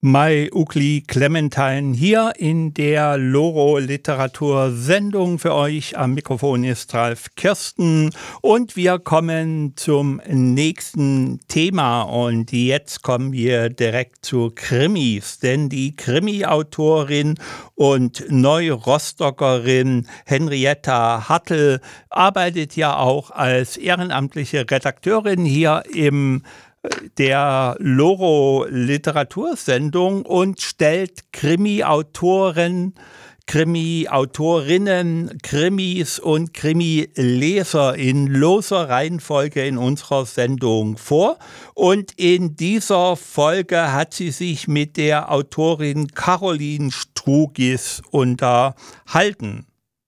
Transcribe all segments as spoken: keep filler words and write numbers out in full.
Mai Ukli Clementine hier in der Loro-Literatur-Sendung für euch. Am Mikrofon ist Ralf Kirsten und wir kommen zum nächsten Thema. Und jetzt kommen wir direkt zu Krimis, denn die Krimi-Autorin und Neu-Rostockerin Henrietta Hartl arbeitet ja auch als ehrenamtliche Redakteurin hier im der Loro-Literatursendung und stellt Krimi-Autoren, Krimi-Autorinnen, Krimis und Krimi-Leser in loser Reihenfolge in unserer Sendung vor. Und in dieser Folge hat sie sich mit der Autorin Caroline Strugis unterhalten.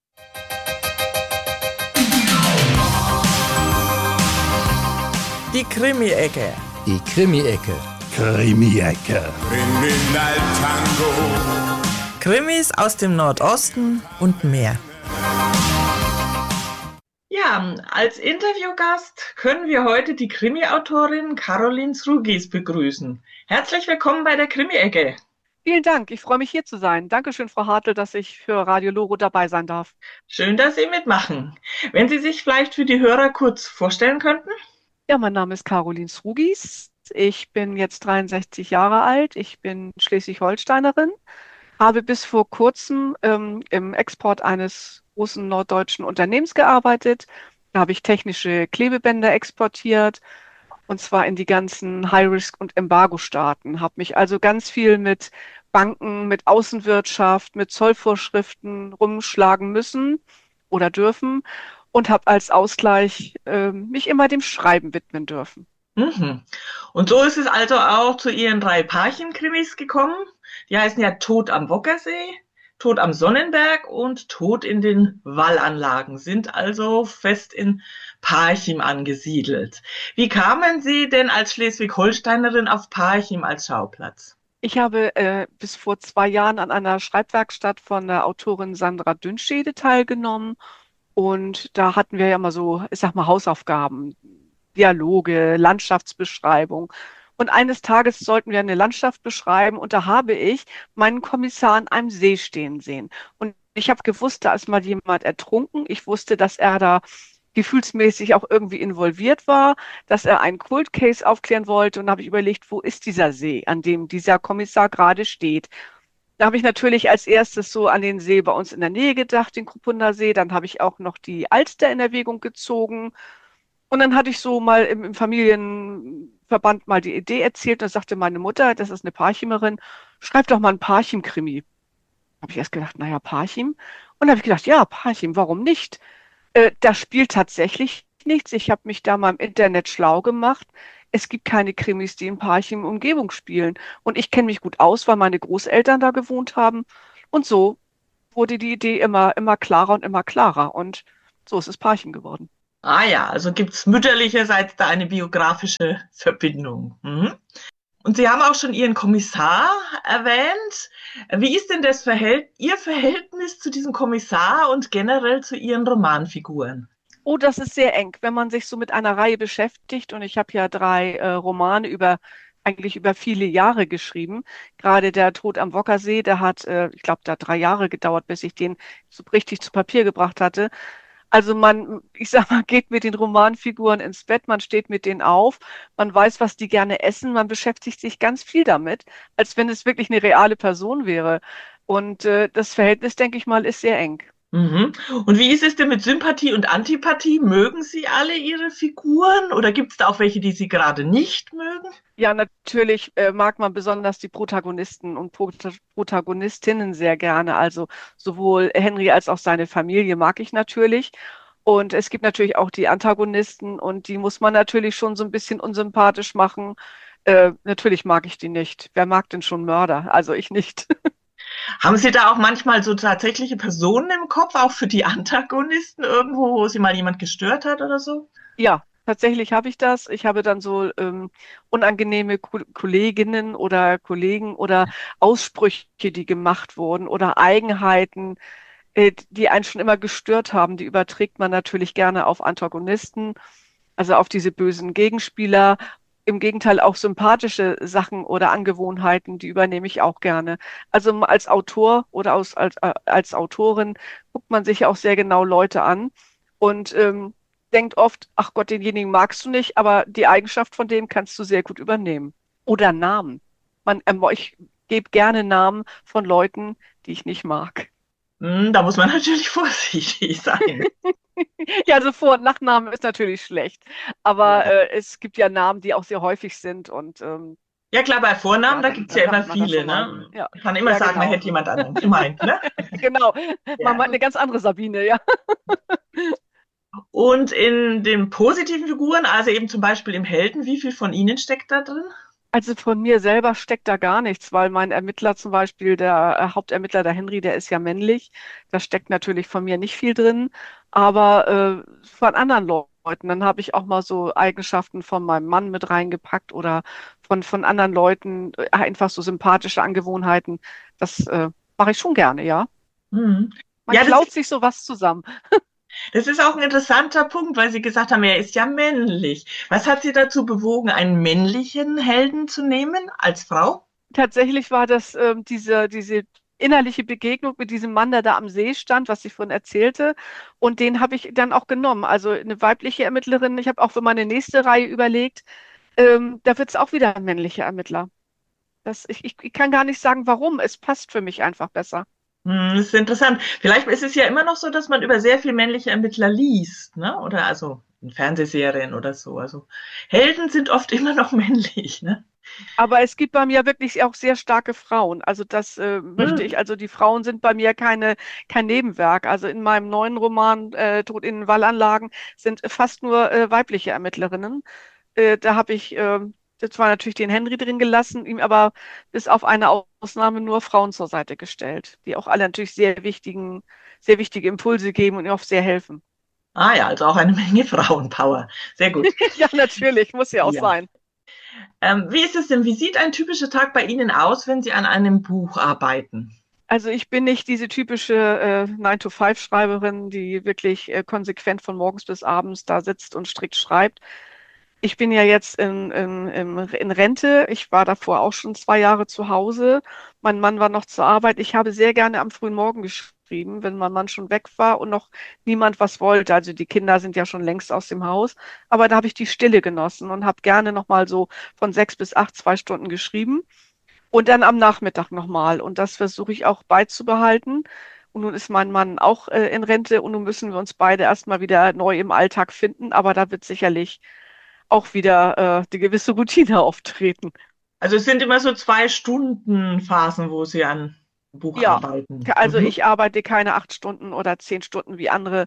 Die Krimi-Ecke. Die Krimi-Ecke. Krimi-Ecke. Kriminaltango. Krimis aus dem Nordosten und mehr. Ja, als Interviewgast können wir heute die Krimi-Autorin Caroline Strugis begrüßen. Herzlich willkommen bei der Krimi-Ecke. Vielen Dank, ich freue mich hier zu sein. Dankeschön, Frau Hartl, dass ich für Radio Loro dabei sein darf. Schön, dass Sie mitmachen. Wenn Sie sich vielleicht für die Hörer kurz vorstellen könnten? Ja, mein Name ist Caroline Strugis. Ich bin jetzt dreiundsechzig Jahre alt. Ich bin Schleswig-Holsteinerin, habe bis vor kurzem ähm, im Export eines großen norddeutschen Unternehmens gearbeitet. Da habe ich technische Klebebänder exportiert, und zwar in die ganzen High-Risk- und Embargo-Staaten. Habe mich also ganz viel mit Banken, mit Außenwirtschaft, mit Zollvorschriften rumschlagen müssen oder dürfen. Und habe als Ausgleich äh, mich immer dem Schreiben widmen dürfen. Mhm. Und so ist es also auch zu Ihren drei Parchim-Krimis gekommen. Die heißen ja Tod am Wockersee, Tod am Sonnenberg und Tod in den Wallanlagen, sind also fest in Parchim angesiedelt. Wie kamen Sie denn als Schleswig-Holsteinerin auf Parchim als Schauplatz? Ich habe äh, bis vor zwei Jahren an einer Schreibwerkstatt von der Autorin Sandra Dünschede teilgenommen. Und da hatten wir ja immer so, ich sag mal, Hausaufgaben, Dialoge, Landschaftsbeschreibung. Und eines Tages sollten wir eine Landschaft beschreiben und da habe ich meinen Kommissar an einem See stehen sehen. Und ich habe gewusst, da ist mal jemand ertrunken. Ich wusste, dass er da gefühlsmäßig auch irgendwie involviert war, dass er einen Cold Case aufklären wollte. Und da habe ich überlegt, wo ist dieser See, an dem dieser Kommissar gerade steht? Da habe ich natürlich als erstes so an den See bei uns in der Nähe gedacht, den Kruppunder See. Dann habe ich auch noch die Alster in Erwägung gezogen. Und dann hatte ich so mal im, im Familienverband mal die Idee erzählt. Da sagte meine Mutter, das ist eine Parchimerin, schreib doch mal einen Parchim-Krimi. Habe ich erst gedacht, naja, Parchim. Und dann habe ich gedacht, ja, Parchim, warum nicht? Äh, da spielt tatsächlich nichts. Ich habe mich da mal im Internet schlau gemacht. Es gibt keine Krimis, die in Parchim-Umgebung spielen. Und ich kenne mich gut aus, weil meine Großeltern da gewohnt haben. Und so wurde die Idee immer, immer klarer und immer klarer. Und so ist es Parchim geworden. Ah ja, also gibt es mütterlicherseits da eine biografische Verbindung. Mhm. Und Sie haben auch schon Ihren Kommissar erwähnt. Wie ist denn das Verhält- Ihr Verhältnis zu diesem Kommissar und generell zu Ihren Romanfiguren? Oh, das ist sehr eng, wenn man sich so mit einer Reihe beschäftigt. Und ich habe ja drei äh, Romane über eigentlich über viele Jahre geschrieben. Gerade der Tod am Wockersee, der hat, äh, ich glaube, da drei Jahre gedauert, bis ich den so richtig zu Papier gebracht hatte. Also man, ich sag mal, geht mit den Romanfiguren ins Bett, man steht mit denen auf, man weiß, was die gerne essen, man beschäftigt sich ganz viel damit, als wenn es wirklich eine reale Person wäre. Und äh, das Verhältnis, denke ich mal, ist sehr eng. Mhm. Und wie ist es denn mit Sympathie und Antipathie? Mögen Sie alle Ihre Figuren oder gibt es da auch welche, die Sie gerade nicht mögen? Ja, natürlich äh, mag man besonders die Protagonisten und Prota- Protagonistinnen sehr gerne. Also sowohl Henry als auch seine Familie mag ich natürlich. Und es gibt natürlich auch die Antagonisten und die muss man natürlich schon so ein bisschen unsympathisch machen. Äh, natürlich mag ich die nicht. Wer mag denn schon Mörder? Also ich nicht. Haben Sie da auch manchmal so tatsächliche Personen im Kopf, auch für die Antagonisten irgendwo, wo Sie mal jemand gestört hat oder so? Ja, tatsächlich habe ich das. Ich habe dann so ähm, unangenehme Ko Kolleginnen oder Kollegen oder Aussprüche, die gemacht wurden oder Eigenheiten, äh, die einen schon immer gestört haben. Die überträgt man natürlich gerne auf Antagonisten, also auf diese bösen Gegenspieler. im Gegenteil auch sympathische Sachen oder Angewohnheiten, die übernehme ich auch gerne. Also als Autor oder als, als, äh, als Autorin guckt man sich ja auch sehr genau Leute an und ähm, denkt oft, ach Gott, denjenigen magst du nicht, aber die Eigenschaft von dem kannst du sehr gut übernehmen. Oder Namen. Man, ähm, ich gebe gerne Namen von Leuten, die ich nicht mag. Hm, da muss man natürlich vorsichtig sein. Ja, also Vor- und Nachnamen ist natürlich schlecht. Aber Ja. äh, es gibt ja Namen, die auch sehr häufig sind und ähm, Ja klar, bei Vornamen, ja, da dann, gibt's ja dann immer hat man das viele, schon mal. ne? Ja, Man kann immer ja, sagen, man genau. hätte jemand anderen gemeint, ne? Genau. Man Ja. meint eine ganz andere Sabine, ja. Und in den positiven Figuren, also eben zum Beispiel im Helden, wie viel von Ihnen steckt da drin? Also von mir selber steckt da gar nichts, weil mein Ermittler zum Beispiel, der äh, Hauptermittler, der Henry, der ist ja männlich. Da steckt natürlich von mir nicht viel drin, aber äh, von anderen Leuten. Dann habe ich auch mal so Eigenschaften von meinem Mann mit reingepackt oder von, von anderen Leuten, äh, einfach so sympathische Angewohnheiten. Das äh, mache ich schon gerne, ja. Hm. Man Ja, das, klaut sich sowas zusammen. das ist auch ein interessanter Punkt, weil Sie gesagt haben, er ist ja männlich. Was hat Sie dazu bewogen, einen männlichen Helden zu nehmen als Frau? Tatsächlich war das ähm, diese, diese innerliche Begegnung mit diesem Mann, der da am See stand, was ich vorhin erzählte. Und den habe ich dann auch genommen. Also eine weibliche Ermittlerin. Ich habe auch für meine nächste Reihe überlegt, ähm, da wird es auch wieder ein männlicher Ermittler. Das, ich, ich, ich kann gar nicht sagen, warum. Es passt für mich einfach besser. Hm, das ist interessant. Vielleicht ist es ja immer noch so, dass man über sehr viel männliche Ermittler liest, ne? Oder also in Fernsehserien oder so. Also Helden sind oft immer noch männlich, ne? Aber es gibt bei mir wirklich auch sehr starke Frauen. Also das äh, möchte Hm. ich. Also die Frauen sind bei mir keine, kein Nebenwerk. Also in meinem neuen Roman äh, Tod in den Wallanlagen sind fast nur äh, weibliche Ermittlerinnen. Äh, da habe ich äh, zwar natürlich den Henry drin gelassen, ihm aber bis auf eine Ausnahme nur Frauen zur Seite gestellt, die auch alle natürlich sehr wichtigen, sehr wichtige Impulse geben und ihm auch sehr helfen. Ah ja, also auch eine Menge Frauenpower. Sehr gut. Ja, natürlich, muss ja auch Ja. sein. Ähm, wie ist es denn? Wie sieht ein typischer Tag bei Ihnen aus, wenn Sie an einem Buch arbeiten? Also ich bin nicht diese typische äh, nine to five Schreiberin, die wirklich äh, konsequent von morgens bis abends da sitzt und strikt schreibt. Ich bin ja jetzt in, in, in, in Rente. Ich war davor auch schon zwei Jahre zu Hause. Mein Mann war noch zur Arbeit. Ich habe sehr gerne am frühen Morgen geschrieben, wenn mein Mann schon weg war und noch niemand was wollte. Also die Kinder sind ja schon längst aus dem Haus. Aber da habe ich die Stille genossen und habe gerne noch mal so von sechs bis acht, zwei Stunden geschrieben. Und dann am Nachmittag nochmal. Und das versuche ich auch beizubehalten. Und nun ist mein Mann auch äh, in Rente und nun müssen wir uns beide erstmal wieder neu im Alltag finden. Aber da wird sicherlich auch wieder äh, die gewisse Routine auftreten. Also es sind immer so zwei Stunden Phasen, wo Sie an einem Buch Ja, arbeiten. also Mhm. ich arbeite keine acht Stunden oder zehn Stunden wie andere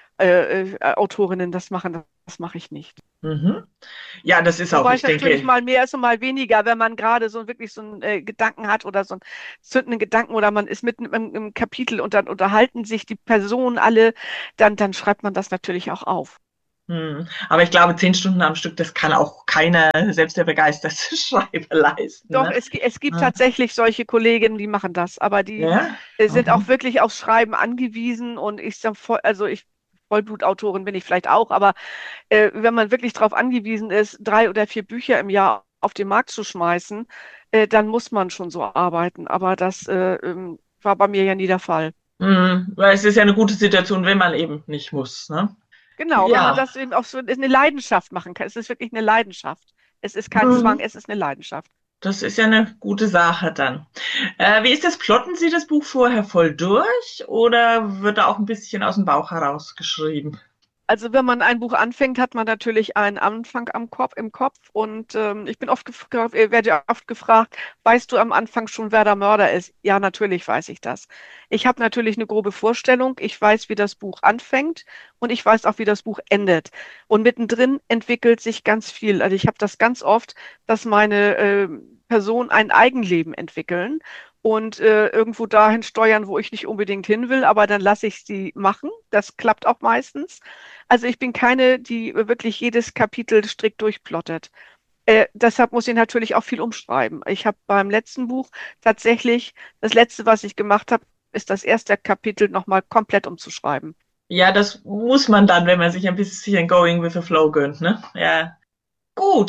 äh, äh, Autorinnen das machen. Das, das mache ich nicht. Mhm. Ja, das ist auch, Wobei ich es natürlich denke, mal mehr ist und mal weniger, wenn man gerade so wirklich so einen äh, Gedanken hat oder so einen zündenden Gedanken oder man ist mitten im, im Kapitel und dann unterhalten sich die Personen alle, dann, dann schreibt man das natürlich auch auf. hm, aber ich glaube, zehn Stunden am Stück, das kann auch keiner, selbst der begeisterte Schreiber leisten, Doch, ne? es, gi- es gibt Ja. tatsächlich solche Kolleginnen, die machen das, aber die Ja? äh, sind auch Mhm. wirklich aufs Schreiben angewiesen und ich sag voll, also ich Vollblutautorin bin ich vielleicht auch, aber äh, wenn man wirklich darauf angewiesen ist, drei oder vier Bücher im Jahr auf den Markt zu schmeißen, äh, dann muss man schon so arbeiten. Aber das äh, ähm, war bei mir ja nie der Fall. Mhm. Weil es ist ja eine gute Situation, wenn man eben nicht muss, ne? Genau, wenn man Ja. das eben auch so ist eine Leidenschaft machen kann. Es ist wirklich eine Leidenschaft. Es ist kein Zwang, Mhm. es ist eine Leidenschaft. Das ist ja eine gute Sache dann. Äh, wie ist das? Plotten Sie das Buch vorher voll durch oder wird da auch ein bisschen aus dem Bauch heraus geschrieben? Also wenn man ein Buch anfängt, hat man natürlich einen Anfang am Kopf, im Kopf. Und ähm, ich bin oft gefragt, äh, werde oft gefragt, weißt du am Anfang schon, wer der Mörder ist? Ja, natürlich weiß ich das. Ich habe natürlich eine grobe Vorstellung. Ich weiß, wie das Buch anfängt und ich weiß auch, wie das Buch endet. Und mittendrin entwickelt sich ganz viel. Also ich habe das ganz oft, dass meine äh, Personen ein Eigenleben entwickeln und äh, irgendwo dahin steuern, wo ich nicht unbedingt hin will, aber dann lasse ich sie machen. Das klappt auch meistens. Also ich bin keine, die wirklich jedes Kapitel strikt durchplottet. Äh, deshalb muss ich natürlich auch viel umschreiben. Ich habe beim letzten Buch tatsächlich, das letzte, was ich gemacht habe, ist das erste Kapitel nochmal komplett umzuschreiben. Ja, das muss man dann, wenn man sich ein bisschen going with the flow gönnt, ne? Ja. Gut.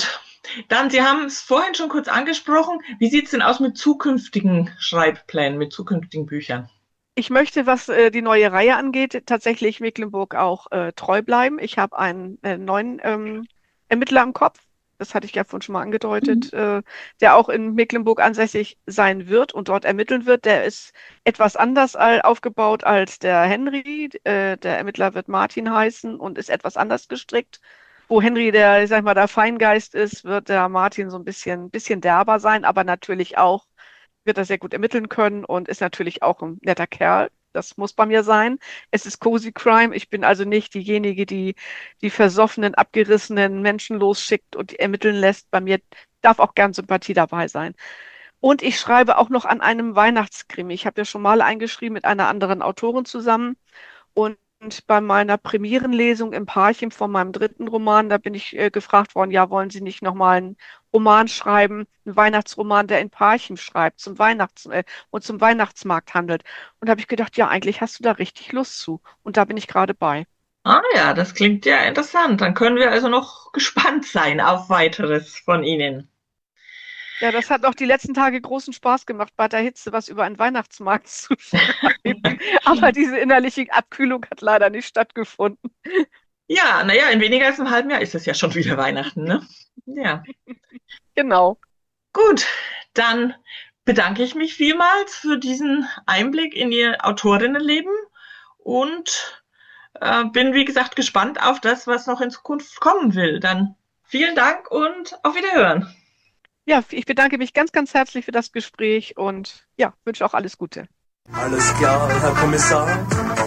Dann, Sie haben es vorhin schon kurz angesprochen. Wie sieht es denn aus mit zukünftigen Schreibplänen, mit zukünftigen Büchern? Ich möchte, was äh, die neue Reihe angeht, tatsächlich Mecklenburg auch äh, treu bleiben. Ich habe einen äh, neuen ähm, Ermittler im Kopf, das hatte ich ja vorhin schon mal angedeutet, Mhm. äh, der auch in Mecklenburg ansässig sein wird und dort ermitteln wird. Der ist etwas anders al- aufgebaut als der Henry. Äh, der Ermittler wird Martin heißen und ist etwas anders gestrickt. Wo Henry der, ich sag mal, der Feingeist ist, wird der Martin so ein bisschen, bisschen derber sein, aber natürlich auch wird er sehr gut ermitteln können und ist natürlich auch ein netter Kerl. Das muss bei mir sein. Es ist Cozy Crime. Ich bin also nicht diejenige, die die versoffenen, abgerissenen Menschen losschickt und die ermitteln lässt. Bei mir darf auch gern Sympathie dabei sein. Und ich schreibe auch noch an einem Weihnachtskrimi. Ich habe ja schon mal eingeschrieben mit einer anderen Autorin zusammen. Und bei meiner Premierenlesung im Parchim von meinem dritten Roman, da bin ich äh, gefragt worden, ja, wollen Sie nicht nochmal einen Roman schreiben, einen Weihnachtsroman, der in Parchim schreibt, zum Weihnachts äh, und zum Weihnachtsmarkt handelt. Und da habe ich gedacht, ja, eigentlich hast du da richtig Lust zu. Und da bin ich gerade bei. Ah ja, das klingt ja interessant. Dann können wir also noch gespannt sein auf weiteres von Ihnen. Ja, das hat auch die letzten Tage großen Spaß gemacht, bei der Hitze was über einen Weihnachtsmarkt zu schreiben. Aber diese innerliche Abkühlung hat leider nicht stattgefunden. Ja, naja, in weniger als einem halben Jahr ist es ja schon wieder Weihnachten, ne? Ja. Genau. Gut, dann bedanke ich mich vielmals für diesen Einblick in Ihr Autorinnenleben und äh, bin, wie gesagt, gespannt auf das, was noch in Zukunft kommen will. Dann vielen Dank und auf Wiederhören. Ja, ich bedanke mich ganz, ganz herzlich für das Gespräch und ja, wünsche auch alles Gute. Alles klar, Herr Kommissar.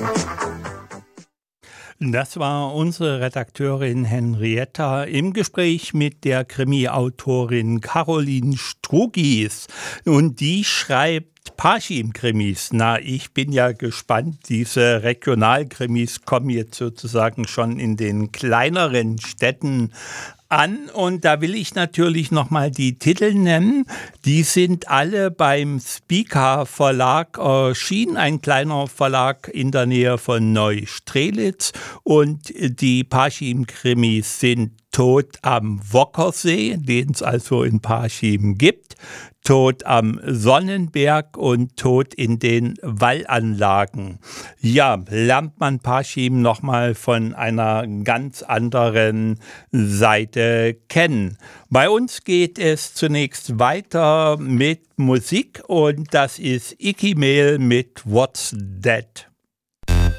Das war unsere Redakteurin Henrietta im Gespräch mit der Krimi-Autorin Caroline Strugis. Und die schreibt Parchim-Krimis. Na, ich bin ja gespannt. Diese Regionalkrimis kommen jetzt sozusagen schon in den kleineren Städten an. Und da will ich natürlich nochmal die Titel nennen. Die sind alle beim Spika Verlag erschienen, ein kleiner Verlag in der Nähe von Neustrelitz. Und die Parchim-Krimis sind Tod am Wockersee, den es also in Parchim gibt, Tod am Sonnenberg und Tod in den Wallanlagen. Ja, lernt man Parchim nochmal von einer ganz anderen Seite kennen. Bei uns geht es zunächst weiter mit Musik und das ist Icky Mail mit What's That?